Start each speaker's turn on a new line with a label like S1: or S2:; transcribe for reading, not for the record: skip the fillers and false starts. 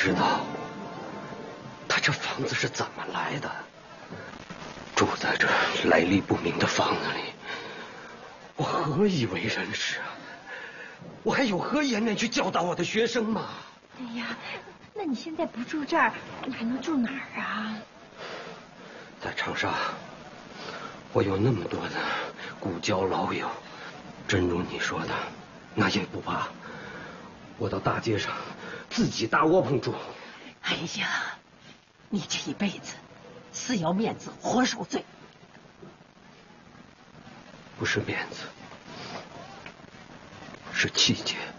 S1: 知道他这房子是怎么来的，住在这来历不明的房子里，我何以为人师啊？我还有何颜面去教导我的学生吗？
S2: 哎呀，那你现在不住这儿，你还能住哪儿啊？
S1: 在长沙，我有那么多的故交老友，真如你说的，那也不怕。我到大街上自己搭窝棚住。
S3: 哎呀，你这一辈子死要面子活受罪。
S1: 不是面子，是气节。